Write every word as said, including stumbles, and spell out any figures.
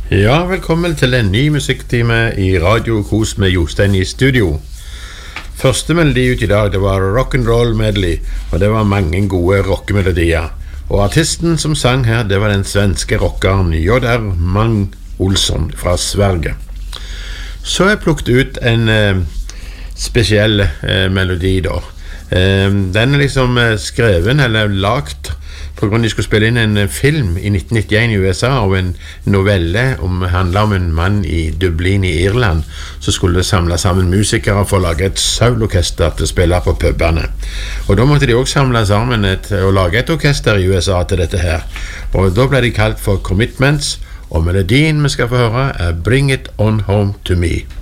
Ja, velkommen til en ny musikktime i Radio Kos med Jostein i studio. Første melodi ut i dag, det var rock'n'roll medley, og det var mange gode rockemelodier. Og artisten som sang her, det var den svenske rockeren J R Mang Olsson fra Sverige. Så har jeg plukket ut en eh, spesiell eh, melodi da. Eh, den er liksom eh, skreven eller lagt på grunn av de skulle spille inn en film i nitten nittien i U S A og en novelle om, handlet om en mann i Dublin i Irland, så skulle det samle sammen musikere for å lage et soul-orkester til å spille på pubene. Og da måtte de også samle sammen et, og lage et orkester i U S A til dette her. Og da ble de kalt for Commitments, og melodien vi skal få høre er Bring It On Home To Me.